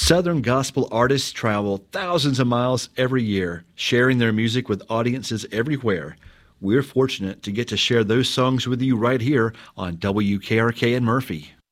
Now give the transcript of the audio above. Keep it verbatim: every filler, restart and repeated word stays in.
Southern gospel artists travel thousands of miles every year, sharing their music with audiences everywhere. We're fortunate to get to share those songs with you right here on W K R K in Murphy.